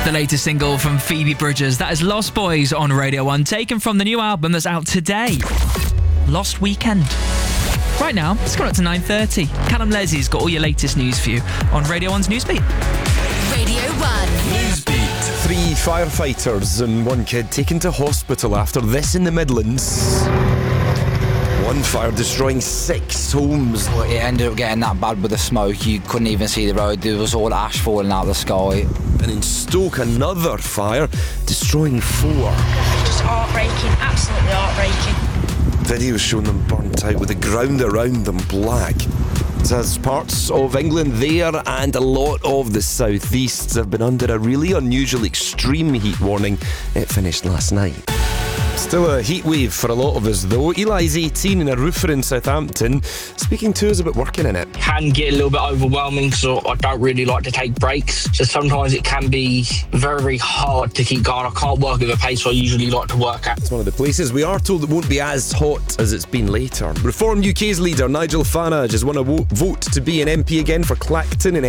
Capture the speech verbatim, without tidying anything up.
The latest single from Phoebe Bridgers, that is Lost Boys on Radio one, taken from the new album that's out today, Lost Weekend. Right now, it's gone up to nine thirty. Callum Leslie's got all your latest news for you on Radio one's Newsbeat. Radio one. Newsbeat. Three firefighters and one kid taken to hospital after this in the Midlands. One fire destroying six homes. Well, it ended up getting that bad with the smoke, you couldn't even see the road. There was all ash falling out of the sky. And in Stoke, another fire destroying four. Just heartbreaking, absolutely heartbreaking. Videos showing them burnt out with the ground around them black. As parts of England there and a lot of the southeast have been under a really unusual extreme heat warning. It finished last night. Still a heat wave for a lot of us though. Eli's eighteen in a roofer in Southampton, speaking to us about working in it. Can get a little bit overwhelming because I don't really like to take breaks. So sometimes it can be very, very hard to keep going. I can't work at the pace I usually like to work at. It's one of the places we are told it won't be as hot as it's been later. Reform U K's leader Nigel Farage has won a wo- vote to be an M P again for Clacton in